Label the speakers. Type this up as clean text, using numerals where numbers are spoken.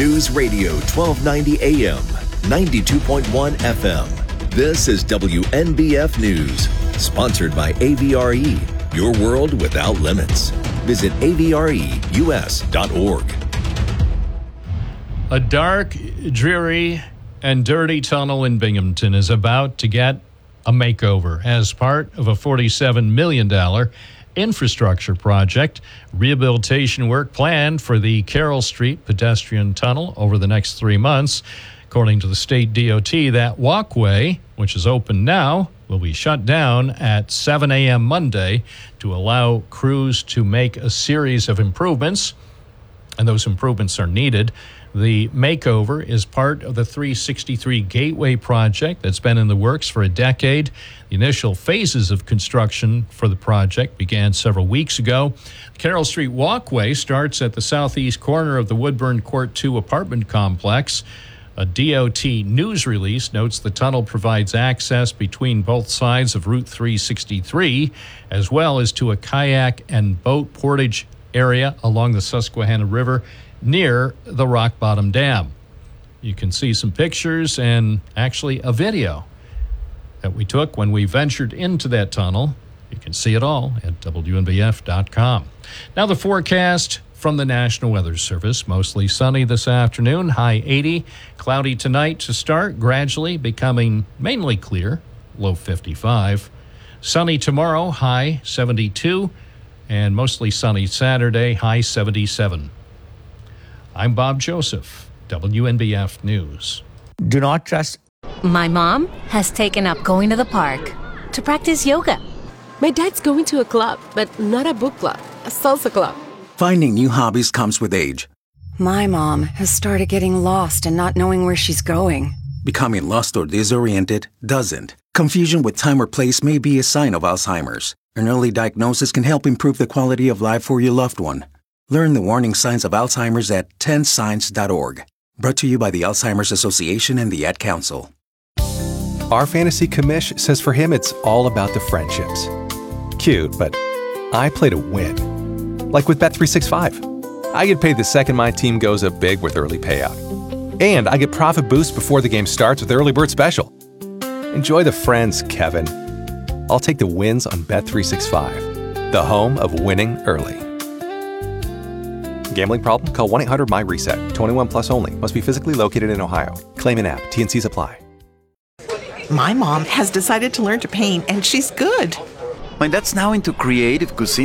Speaker 1: News Radio 1290 AM, 92.1 FM. This is WNBF News, sponsored by AVRE, your world without limits. Visit avreus.org.
Speaker 2: A dark, dreary, and dirty tunnel in Binghamton is about to get a makeover as part of a $47 million infrastructure project. Rehabilitation work planned for the Carroll Street pedestrian tunnel over the next 3 months. According to the state DOT, that walkway, which is open now, will be shut down at 7 a.m. Monday to allow crews to make a series of improvements, and those improvements are needed. The makeover is part of the 363 Gateway project that's been in the works for a decade. The initial phases of construction for the project began several weeks ago. The Carroll Street walkway starts at the southeast corner of the Woodburn Court 2 apartment complex. A DOT news release notes the tunnel provides access between both sides of Route 363, as well as to a kayak and boat portage area along the Susquehanna River near the Rock Bottom Dam. You can see some pictures and actually a video that we took when we ventured into that tunnel. You can see it all at WNBF.com. Now the forecast from the National Weather Service. Mostly sunny this afternoon, high 80. Cloudy tonight to start, gradually becoming mainly clear, low 55. Sunny tomorrow, high 72. And mostly sunny Saturday, high 77. I'm Bob Joseph, WNBF News.
Speaker 3: Do not trust.
Speaker 4: My mom has taken up going to the park to practice yoga.
Speaker 5: My dad's going to a club, but not a book club, a salsa club.
Speaker 6: Finding new hobbies comes with age.
Speaker 7: My mom has started getting lost and not knowing where she's going.
Speaker 6: Becoming lost or disoriented doesn't. Confusion with time or place may be a sign of Alzheimer's. An early diagnosis can help improve the quality of life for your loved one. Learn the warning signs of Alzheimer's at 10signs.org. Brought to you by the Alzheimer's Association and the Ad Council.
Speaker 8: Our fantasy commish says for him it's all about the friendships. Cute, but I play to win. Like with Bet365. I get paid the second my team goes up big with early payout. And I get profit boost before the game starts with Early Bird Special. Enjoy the friends, Kevin. I'll take the wins on Bet365, the home of winning early. Gambling problem? Call 1-800-MY-RESET. 21 plus only. Must be physically located in Ohio. Claim in app. T&Cs apply.
Speaker 9: My mom has decided to learn to paint, and she's good.
Speaker 10: My dad's now into creative cuisine.